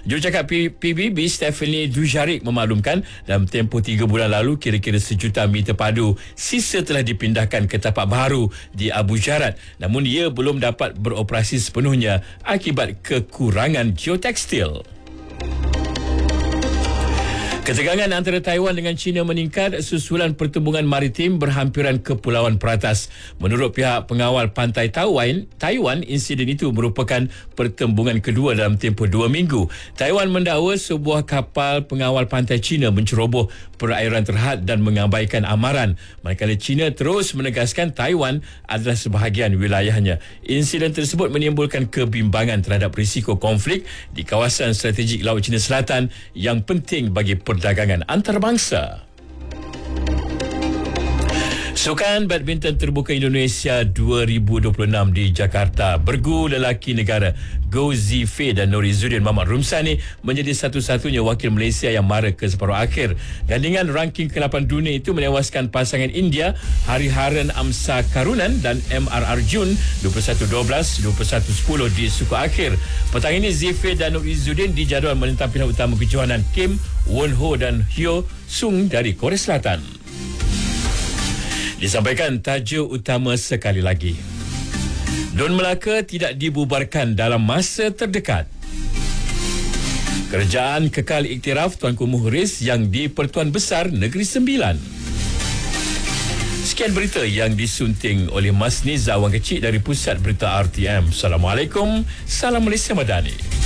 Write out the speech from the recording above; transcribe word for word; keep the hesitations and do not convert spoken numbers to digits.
Jurucakap P B B Stephanie Dujarric memaklumkan dalam tempoh tiga bulan lalu kira-kira sejuta meter padu sisa telah dipindahkan ke tapak baru di Abu Jarat, namun ia belum dapat beroperasi sepenuhnya akibat kekurangan geotekstil. Ketegangan antara Taiwan dengan China meningkat susulan pertembungan maritim berhampiran kepulauan peratas. Menurut pihak pengawal pantai Taiwan, Taiwan insiden itu merupakan pertembungan kedua dalam tempoh dua minggu. Taiwan mendakwa sebuah kapal pengawal pantai China menceroboh perairan terhad dan mengabaikan amaran, manakala China terus menegaskan Taiwan adalah sebahagian wilayahnya. Insiden tersebut menimbulkan kebimbangan terhadap risiko konflik di kawasan strategik Laut Cina Selatan yang penting bagi perdagangan antarabangsa. Sukan Badminton Terbuka Indonesia dua ribu dua puluh enam di Jakarta, bergu lelaki negara Goh Zifei dan Nur Izzuddin Mahmud Rumsani menjadi satu-satunya wakil Malaysia yang mara ke separuh akhir. Gandingan ranking ke lapan dunia itu menewaskan pasangan India Hariharan Amsa Karunan dan M R Arjun dua puluh satu dua belas, dua puluh satu sepuluh di suku akhir. Petang ini Zifei dan Nur Izzuddin dijadual menentang pihak utama kejohanan Kim Won Ho dan Hyo Sung dari Korea Selatan. Disampaikan tajuk utama sekali lagi. Dun Melaka tidak dibubarkan dalam masa terdekat. Kerajaan kekal iktiraf Tuanku Muhriz yang di Pertuan Besar Negeri Sembilan. Sekian berita yang disunting oleh Mas Niza Wang Kecil dari Pusat Berita R T M. Assalamualaikum. Salam Malaysia Madani.